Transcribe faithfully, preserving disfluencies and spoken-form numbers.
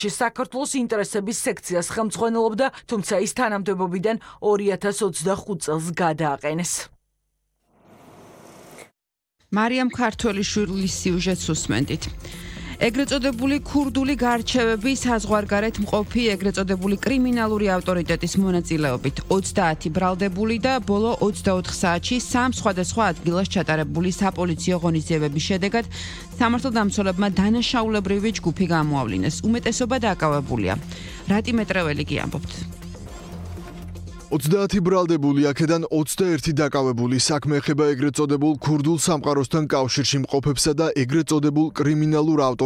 საქართველოს ინტერესების სექციას ხელმძღვანელობდა, თუმცა ის თანამდებობიდან ორი ათას ოცდახუთ წელს გადააყენეს. მარიამ ქართველიშვილის სიუჟეტს უსმენდით. ეგრეთ წოდებული ქურდული გარჩევები საზღვარგარეთ მყოფი ეგრეთ წოდებული კრიმინალური ავტორიტეტის მონაწილეობით ოცდაათი ბრალდებული და ბოლო ოცდაოთხ საათში სამ სხვადასხვა ადგილას ჩატარებული საპოლიციო ღონისძიებების შედეგად სამართალდამცველებმა დანაშაულებრივი ჯგუფი გამოავლინეს. უმეტესობა დაკავებულია. რატი მეტრეველი კი ამბობთ. ოცდაათი ბრალდებული, აქედან ოცდაერთი დაკავებული საქმე ეხება ეგრეთ წოდებულ ქურდულ სამყაროსთან კავშირში მყოფებსა და ეგრეთ წოდებულ კრიმინალურ ავტორიტეტს